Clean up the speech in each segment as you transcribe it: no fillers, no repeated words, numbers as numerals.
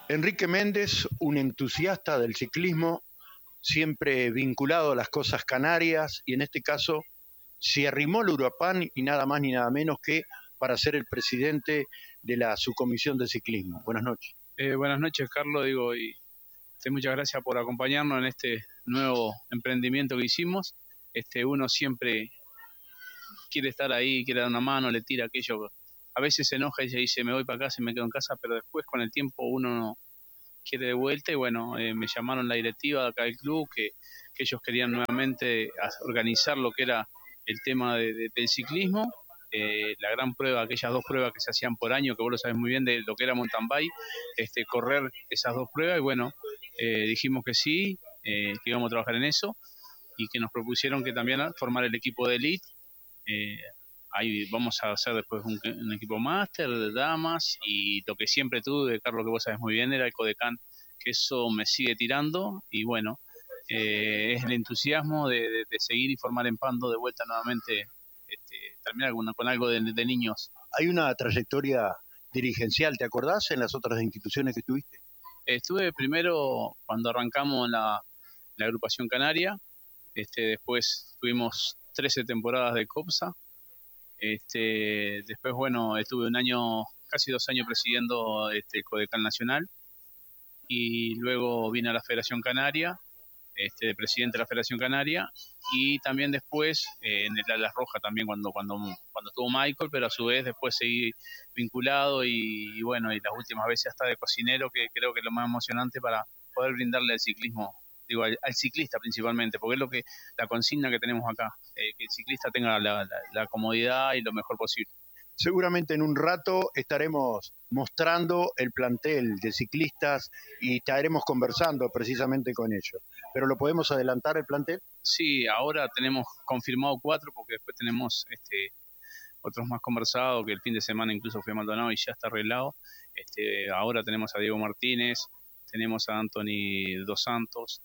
Enrique Méndez, un entusiasta del ciclismo, siempre vinculado a las cosas canarias y en este caso se arrimó al Uruapan y nada más ni nada menos que para ser el presidente de la subcomisión de ciclismo. Buenas noches. Buenas noches, Carlos, y muchas gracias por acompañarnos en este nuevo emprendimiento que hicimos. Uno siempre quiere estar ahí, quiere dar una mano, le tira aquello. A veces se enoja y se dice, me voy para casa y me quedo en casa, pero después con el tiempo uno no quiere de vuelta y bueno, me llamaron la directiva de acá del club que ellos querían nuevamente organizar lo que era el tema del ciclismo. La gran prueba, aquellas 2 pruebas que se hacían por año, que vos lo sabés muy bien de lo que era mountain bike, correr esas 2 pruebas y bueno, dijimos que sí, que íbamos a trabajar en eso y que nos propusieron que también formar el equipo de elite. Ahí vamos a hacer después un equipo máster de damas y lo que siempre tuve, Carlos, que vos sabés muy bien, era el Codecán, que eso me sigue tirando y bueno, es el entusiasmo de seguir y formar en Pando de vuelta nuevamente, terminar con algo de niños. Hay una trayectoria dirigencial, ¿te acordás en las otras instituciones que estuviste? Estuve primero cuando arrancamos la agrupación canaria, después tuvimos 13 temporadas de COPSA. Después, bueno, estuve casi 2 años presidiendo el Codecán Nacional y luego vine a la Federación Canaria, presidente de la Federación Canaria y también después en el Alas Roja también cuando estuvo Michael, pero a su vez después seguí vinculado y bueno, y las últimas veces hasta de cocinero, que creo que es lo más emocionante para poder brindarle al ciclismo. Digo, al ciclista principalmente, porque es la consigna que tenemos acá, que el ciclista tenga la comodidad y lo mejor posible. Seguramente en un rato estaremos mostrando el plantel de ciclistas y estaremos conversando precisamente con ellos. ¿Pero lo podemos adelantar el plantel? Sí, ahora tenemos confirmado 4 porque después tenemos otros más conversados, que el fin de semana incluso fui a Maldonado y ya está arreglado. Ahora tenemos a Diego Martínez, tenemos a Anthony Dos Santos,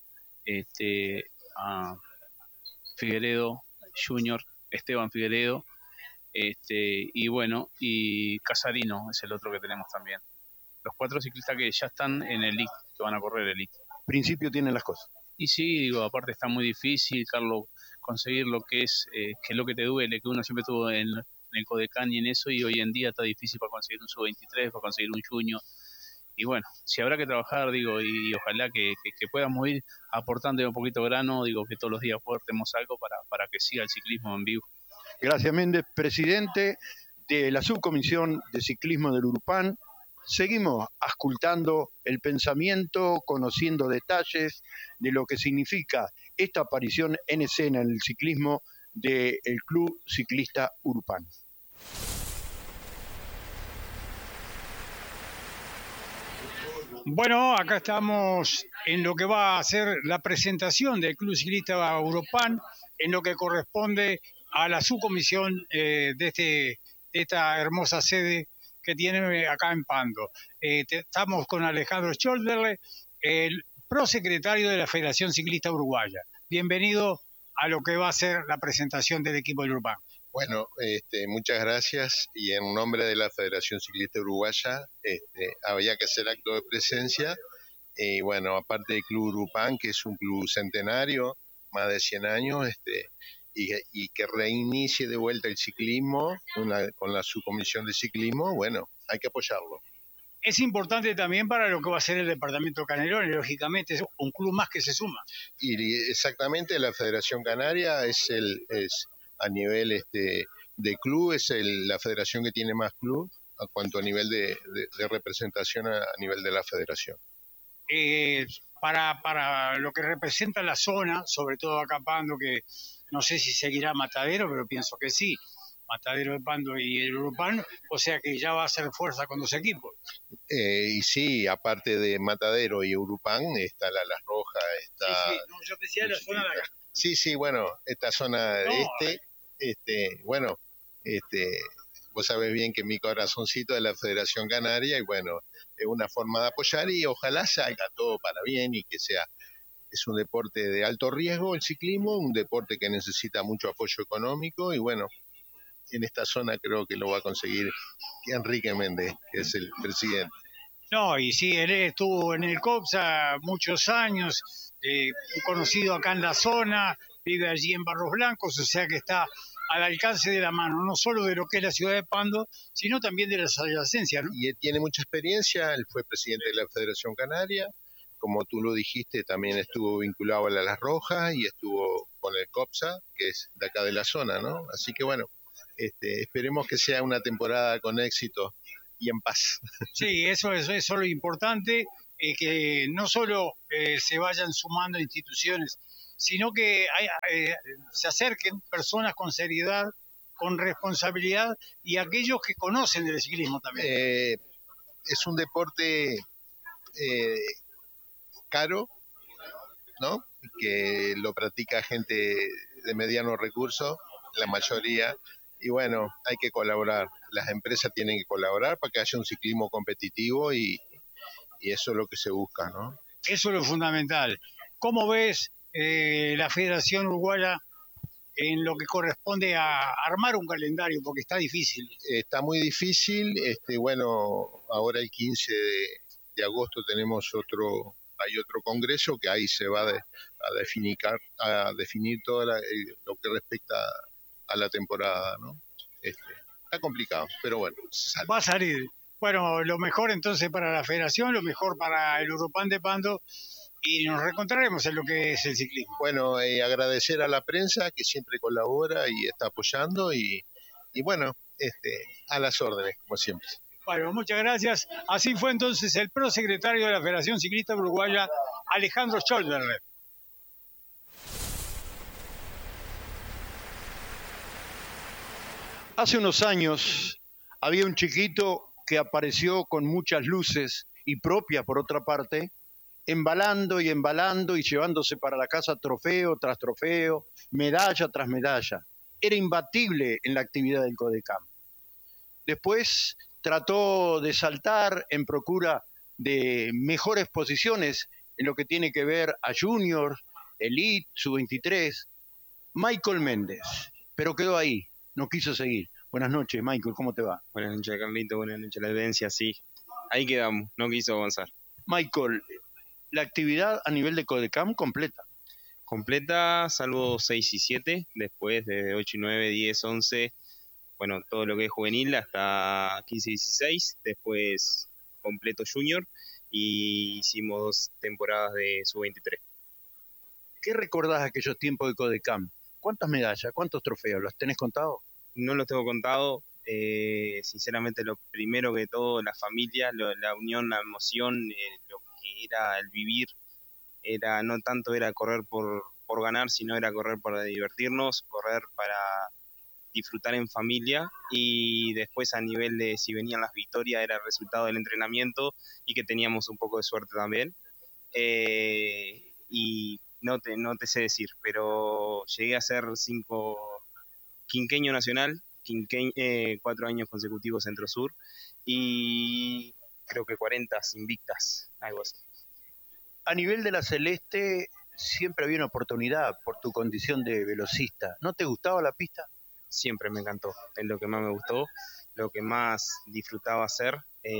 a Figueredo Junior, Esteban Figueredo, y bueno, y Casarino es el otro que tenemos también. Los 4 ciclistas que ya están en el elite, que van a correr el elite. Principio tienen las cosas. Y sí, digo, aparte está muy difícil, Carlos, conseguir lo que es lo que te duele, que uno siempre tuvo en el Codecán y en eso, y hoy en día está difícil para conseguir un sub-23, para conseguir un junior. Y bueno, si habrá que trabajar, digo, y ojalá que podamos ir aportando un poquito grano, digo, que todos los días aportemos algo para que siga el ciclismo en vivo. Gracias, Méndez, presidente de la subcomisión de ciclismo del Uruapan. Seguimos auscultando el pensamiento, conociendo detalles de lo que significa esta aparición en escena en el ciclismo del Club Ciclista Uruapan. Bueno, acá estamos en lo que va a ser la presentación del Club Ciclista Uruapan, en lo que corresponde a la subcomisión de esta hermosa sede que tiene acá en Pando. Estamos con Alejandro Scholderle, el prosecretario de la Federación Ciclista Uruguaya. Bienvenido a lo que va a ser la presentación del equipo del Uruapan. Bueno, muchas gracias y en nombre de la Federación Ciclista Uruguaya había que hacer acto de presencia y bueno, aparte del Club Uruapan, que es un club centenario, más de 100 años, y que reinicie de vuelta el ciclismo con la subcomisión de ciclismo, bueno, hay que apoyarlo. Es importante también para lo que va a ser el departamento Canelones, lógicamente es un club más que se suma. Y exactamente la Federación Canaria es a nivel de club, es la federación que tiene más club a cuanto a nivel de representación a nivel de la federación. Para lo que representa la zona, sobre todo acá Pando, que no sé si seguirá Matadero, pero pienso que sí, Matadero de Pando y el Uruapan, o sea que ya va a hacer fuerza con 2 equipos. Y sí, aparte de Matadero y Uruapan, está la Las Rojas, está... Sí, no, yo decía la zona de acá. Sí, bueno, esta zona vos sabés bien que mi corazoncito es la Federación Canaria y bueno, es una forma de apoyar y ojalá salga todo para bien y que es un deporte de alto riesgo el ciclismo, un deporte que necesita mucho apoyo económico y bueno, en esta zona creo que lo va a conseguir Enrique Méndez, que es el presidente. No, y sí, él estuvo en el COPSA muchos años, conocido acá en la zona, vive allí en Barros Blancos, o sea que está al alcance de la mano, no solo de lo que es la ciudad de Pando, sino también de las adyacencias, ¿no? Y él tiene mucha experiencia, él fue presidente de la Federación Canaria, como tú lo dijiste, también estuvo vinculado a la Las Rojas y estuvo con el COPSA, que es de acá de la zona, ¿no? Así que bueno, esperemos que sea una temporada con éxito y en paz. Sí, eso es lo importante, que no solo se vayan sumando instituciones, sino que se acerquen personas con seriedad, con responsabilidad y aquellos que conocen del ciclismo también. Es un deporte caro, ¿no? Que lo practica gente de mediano recurso, la mayoría, y bueno, hay que colaborar. Las empresas tienen que colaborar para que haya un ciclismo competitivo y eso es lo que se busca, ¿no? Eso es lo fundamental. ¿Cómo ves la Federación Uruguaya en lo que corresponde a armar un calendario? Porque está difícil. Está muy difícil. Bueno, ahora el 15 de agosto hay otro congreso que ahí se va a definir todo lo que respecta a la temporada, ¿no? Está complicado, pero bueno, sale. Va a salir. Bueno, lo mejor entonces para la federación, lo mejor para el Urupan de Pando, y nos reencontraremos en lo que es el ciclismo. Bueno, agradecer a la prensa que siempre colabora y está apoyando y bueno, a las órdenes, como siempre. Bueno, muchas gracias. Así fue entonces el prosecretario de la Federación Ciclista Uruguaya, Alejandro Scholderler. Hace unos años había un chiquito que apareció con muchas luces y propia por otra parte, embalando y llevándose para la casa trofeo tras trofeo, medalla tras medalla. Era imbatible en la actividad del CODECAM. Después trató de saltar en procura de mejores posiciones en lo que tiene que ver a Junior, Elite, Sub-23, Michael Méndez, pero quedó ahí, no quiso seguir. Buenas noches, Michael, ¿cómo te va? Buenas noches, Carlito, buenas noches, la evidencia, sí. Ahí quedamos, no quiso avanzar. Michael, la actividad a nivel de CODECAM completa. Completa, salvo 6 y 7, después de 8 y 9, 10, 11, bueno, todo lo que es juvenil hasta 15 y 16, después completo junior y hicimos 2 temporadas de sub-23. ¿Qué recordás de aquellos tiempos de CODECAM? ¿Cuántas medallas, cuántos trofeos? ¿Los tenés contados? No los tengo contado, sinceramente lo primero que todo, la familia, la unión, la emoción, lo que era el vivir, no tanto era correr por ganar, sino era correr para divertirnos, correr para disfrutar en familia, y después a nivel de si venían las victorias era el resultado del entrenamiento y que teníamos un poco de suerte también. Y no te sé decir, pero llegué a ser 5 quinqueño nacional, 4 años consecutivos Centro-Sur y creo que 40 invictas, algo así. A nivel de la Celeste siempre había una oportunidad por tu condición de velocista. ¿No te gustaba la pista? Siempre me encantó, es lo que más me gustó, lo que más disfrutaba hacer.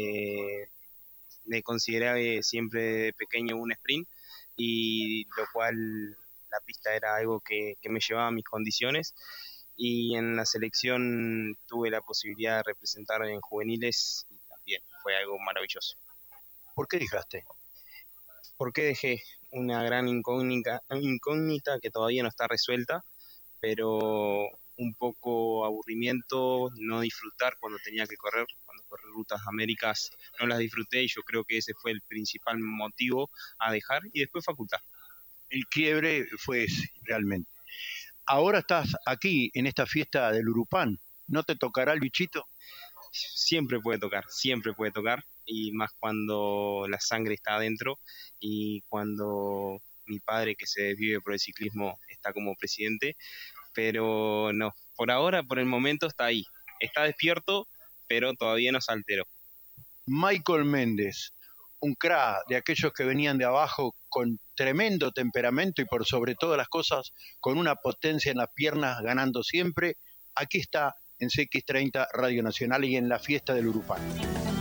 Me consideraba siempre de pequeño un sprint, y lo cual la pista era algo que me llevaba a mis condiciones. Y en la selección tuve la posibilidad de representar en juveniles y también fue algo maravilloso. ¿Por qué dejaste? ¿Por qué dejé? Una gran incógnita que todavía no está resuelta, pero un poco aburrimiento, no disfrutar cuando tenía que correr, cuando corrí Rutas Américas no las disfruté, y yo creo que ese fue el principal motivo a dejar, y después facultad. El quiebre fue ese, realmente. Ahora estás aquí, en esta fiesta del Urupan. ¿No te tocará el bichito? Siempre puede tocar, y más cuando la sangre está adentro, y cuando mi padre, que se desvive por el ciclismo, está como presidente. Pero no, por ahora, por el momento está ahí. Está despierto, pero todavía no se alteró. Michael Méndez, un crack de aquellos que venían de abajo con tremendo temperamento y por sobre todas las cosas con una potencia en las piernas, ganando siempre. Aquí está en CX30 Radio Nacional y en la fiesta del Urupan.